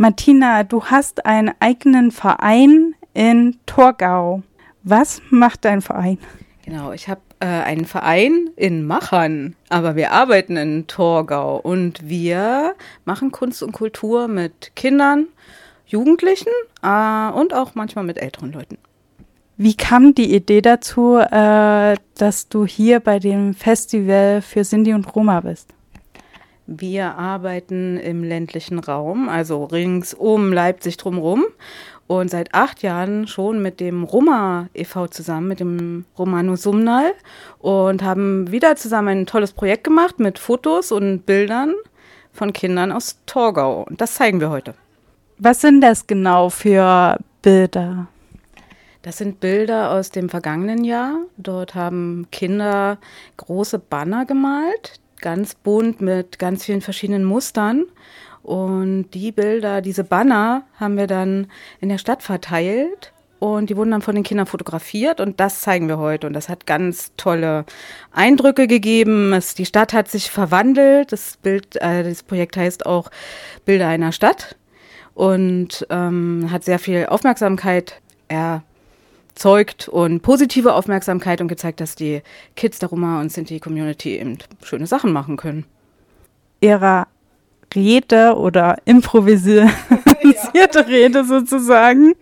Martina, du hast einen eigenen Verein in Torgau. Was macht dein Verein? Genau, ich habe einen Verein in Machern, aber wir arbeiten in Torgau und wir machen Kunst und Kultur mit Kindern, Jugendlichen und auch manchmal mit älteren Leuten. Wie kam die Idee dazu, dass du hier bei dem Festival für Sinti und Roma bist? Wir arbeiten im ländlichen Raum, also rings um Leipzig drumherum. Und seit 8 Jahren schon mit dem Roma e.V. zusammen, mit dem Romano Sumnal. Und haben wieder zusammen ein tolles Projekt gemacht mit Fotos und Bildern von Kindern aus Torgau. Und das zeigen wir heute. Was sind das genau für Bilder? Das sind Bilder aus dem vergangenen Jahr. Dort haben Kinder große Banner gemalt, ganz bunt mit ganz vielen verschiedenen Mustern. Und die Bilder, diese Banner haben wir dann in der Stadt verteilt und die wurden dann von den Kindern fotografiert und das zeigen wir heute. Und das hat ganz tolle Eindrücke gegeben. Die Stadt hat sich verwandelt. Das Projekt heißt auch Bilder einer Stadt und hat sehr viel Aufmerksamkeit erzeugt und positive Aufmerksamkeit und gezeigt, dass die Kids der Roma- und Sinti-Community eben schöne Sachen machen können. Ihrer Rede oder improvisierte Rede sozusagen,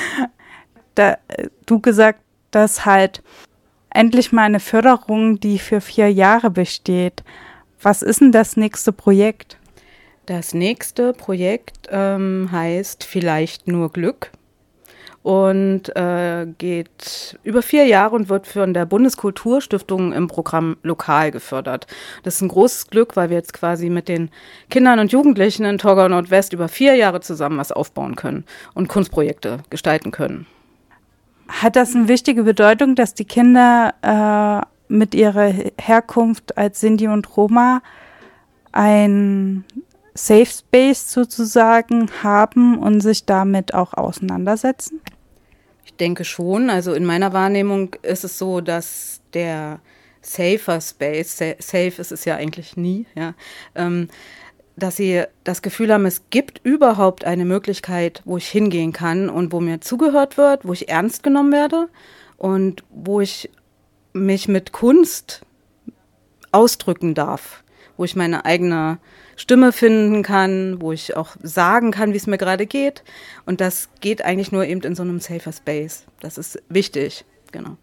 du gesagt, dass halt endlich mal eine Förderung, die für 4 Jahre besteht. Was ist denn das nächste Projekt? Das nächste Projekt heißt Vielleicht nur Glück und geht über 4 Jahre und wird von der Bundeskulturstiftung im Programm Lokal gefördert. Das ist ein großes Glück, weil wir jetzt quasi mit den Kindern und Jugendlichen in Torgau Nordwest über 4 Jahre zusammen was aufbauen können und Kunstprojekte gestalten können. Hat das eine wichtige Bedeutung, dass die Kinder mit ihrer Herkunft als Sinti und Roma ein Safe Space sozusagen haben und sich damit auch auseinandersetzen? Ich denke schon. Also in meiner Wahrnehmung ist es so, dass der safer Space, safe ist es ja eigentlich nie, ja, dass sie das Gefühl haben, es gibt überhaupt eine Möglichkeit, wo ich hingehen kann und wo mir zugehört wird, wo ich ernst genommen werde und wo ich mich mit Kunst ausdrücken darf, wo ich meine eigene Stimme finden kann, wo ich auch sagen kann, wie es mir gerade geht. Und das geht eigentlich nur eben in so einem safer Space. Das ist wichtig, genau.